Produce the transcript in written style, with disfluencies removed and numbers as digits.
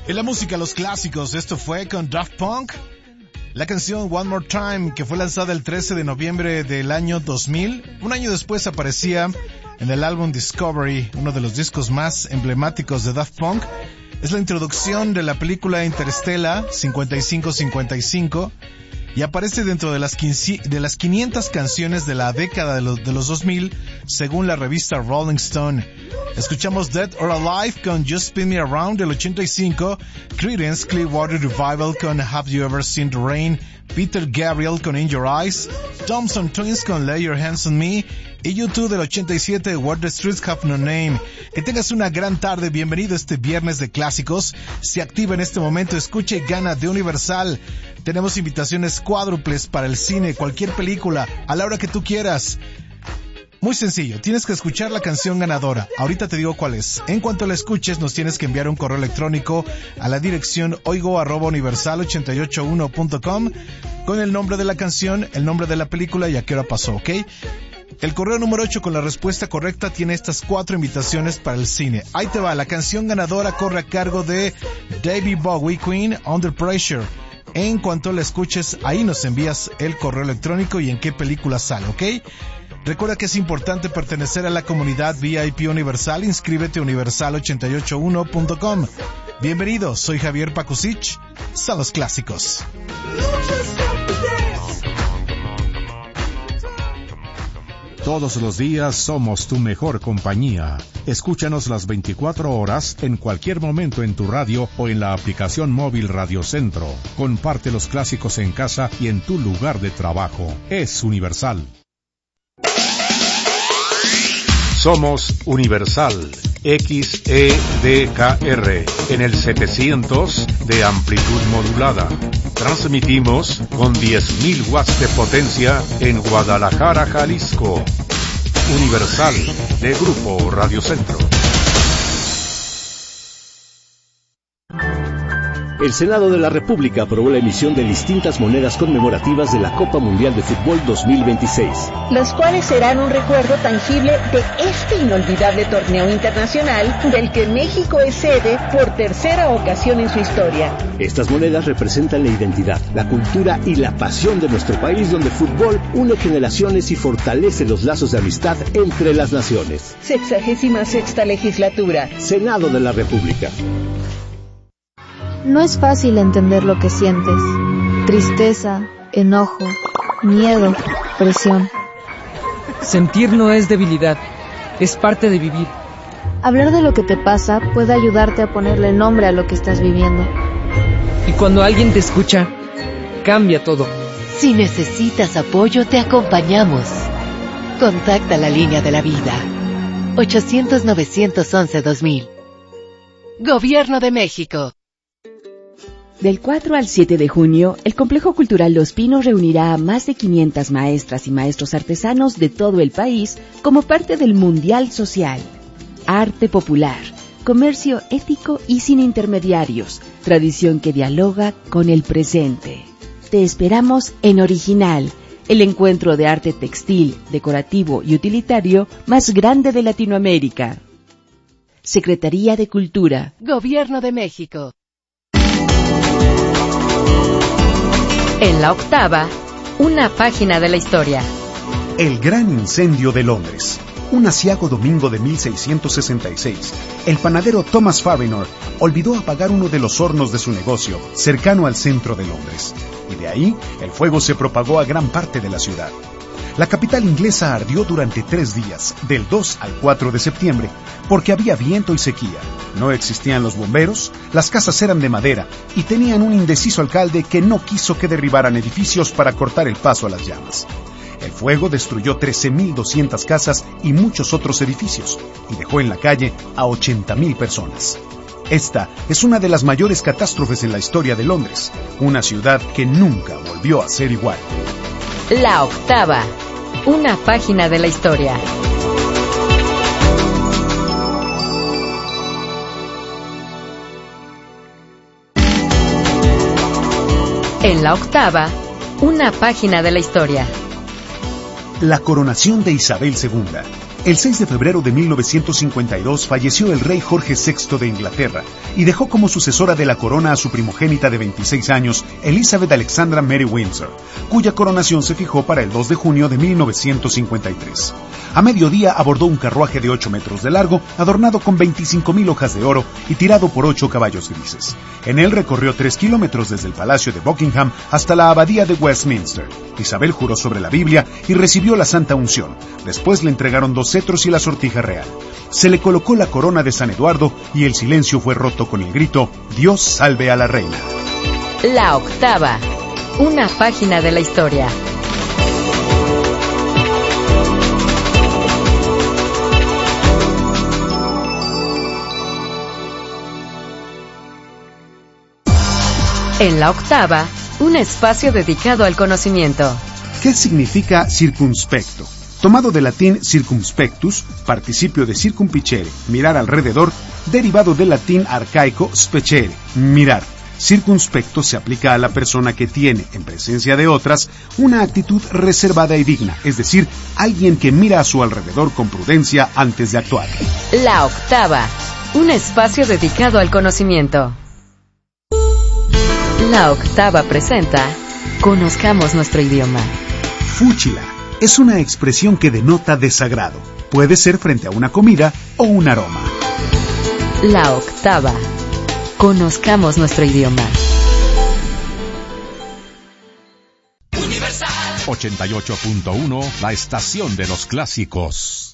En la música, los clásicos, esto fue con Daft Punk, la canción One More Time, que fue lanzada el 13 de noviembre del año 2000. Un año después aparecía en el álbum Discovery, uno de los discos más emblemáticos de Daft Punk. Es la introducción de la película Interstellar 5555 y aparece dentro de las 500 canciones de la década de los 2000, según la revista Rolling Stone. Escuchamos Dead or Alive con Just Spin Me Around del 85, Creedence Clearwater Revival con Have You Ever Seen the Rain, Peter Gabriel con In Your Eyes, Thompson Twins con Lay Your Hands on Me y U2 del 87, Where the Streets Have No Name. Que tengas una gran tarde, bienvenido este viernes de clásicos. Se activa en este momento Escucha y Gana de Universal. Tenemos invitaciones cuádruples para el cine, cualquier película, a la hora que tú quieras. Muy sencillo, tienes que escuchar la canción ganadora. Ahorita te digo cuál es. En cuanto la escuches, nos tienes que enviar un correo electrónico a la dirección oigo@universal881.com con el nombre de la canción, el nombre de la película y a qué hora pasó, ¿ok? El correo número 8 con la respuesta correcta tiene estas 4 invitaciones para el cine. Ahí te va, la canción ganadora corre a cargo de David Bowie, Queen, Under Pressure. En cuanto la escuches, ahí nos envías el correo electrónico y en qué película sale, ¿ok? Recuerda que es importante pertenecer a la comunidad VIP Universal. Inscríbete a universal881.com. Bienvenido, soy Javier Pakusich. Son los clásicos. Todos los días somos tu mejor compañía. Escúchanos las 24 horas en cualquier momento en tu radio o en la aplicación móvil Radio Centro. Comparte los clásicos en casa y en tu lugar de trabajo. Es Universal. Somos Universal XEDKR en el 700 de amplitud modulada. Transmitimos con 10.000 watts de potencia en Guadalajara, Jalisco. Universal de Grupo Radio Centro. El Senado de la República aprobó la emisión de distintas monedas conmemorativas de la Copa Mundial de Fútbol 2026. Las cuales serán un recuerdo tangible de este inolvidable torneo internacional del que México es sede por tercera ocasión en su historia. Estas monedas representan la identidad, la cultura y la pasión de nuestro país, donde el fútbol une generaciones y fortalece los lazos de amistad entre las naciones. 66ª legislatura. Senado de la República. No es fácil entender lo que sientes. Tristeza, enojo, miedo, presión. Sentir no es debilidad, es parte de vivir. Hablar de lo que te pasa puede ayudarte a ponerle nombre a lo que estás viviendo. Y cuando alguien te escucha, cambia todo. Si necesitas apoyo, te acompañamos. Contacta la línea de la vida. 800-911-2000. Gobierno de México. Del 4 al 7 de junio, el Complejo Cultural Los Pinos reunirá a más de 500 maestras y maestros artesanos de todo el país como parte del Mundial Social. Arte popular, comercio ético y sin intermediarios, tradición que dialoga con el presente. Te esperamos en Original, el encuentro de arte textil, decorativo y utilitario más grande de Latinoamérica. Secretaría de Cultura. Gobierno de México. En la octava, una página de la historia. El gran incendio de Londres. Un aciago domingo de 1666, el panadero Thomas Farrinor olvidó apagar uno de los hornos de su negocio, cercano al centro de Londres, y de ahí el fuego se propagó a gran parte de la ciudad. La capital inglesa ardió durante 3 días, del 2 al 4 de septiembre, porque había viento y sequía. No existían los bomberos, las casas eran de madera y tenían un indeciso alcalde que no quiso que derribaran edificios para cortar el paso a las llamas. El fuego destruyó 13.200 casas y muchos otros edificios y dejó en la calle a 80.000 personas. Esta es una de las mayores catástrofes en la historia de Londres, una ciudad que nunca volvió a ser igual. La octava, una página de la historia. En la octava, una página de la historia. La coronación de Isabel II. El 6 de febrero de 1952 falleció el rey Jorge VI de Inglaterra y dejó como sucesora de la corona a su primogénita de 26 años, Elizabeth Alexandra Mary Windsor, cuya coronación se fijó para el 2 de junio de 1953. A mediodía abordó un carruaje de 8 metros de largo, adornado con 25,000 hojas de oro y tirado por 8 caballos grises. En él recorrió 3 kilómetros desde el Palacio de Buckingham hasta la Abadía de Westminster. Isabel juró sobre la Biblia y recibió la Santa Unción. Después le entregaron 2 cetros y la sortija real. Se le colocó la corona de San Eduardo y el silencio fue roto con el grito: «Dios salve a la reina». La octava. Una página de la historia. En la octava, un espacio dedicado al conocimiento. ¿Qué significa circunspecto? Tomado del latín circumspectus, participio de circumpicere, mirar alrededor, derivado del latín arcaico specere, mirar. Circunspecto se aplica a la persona que tiene, en presencia de otras, una actitud reservada y digna, es decir, alguien que mira a su alrededor con prudencia antes de actuar. La octava, un espacio dedicado al conocimiento. La octava presenta Conozcamos nuestro idioma. Fúchila es una expresión que denota desagrado. Puede ser frente a una comida o un aroma. La octava. Conozcamos nuestro idioma. 88.1, la estación de los clásicos.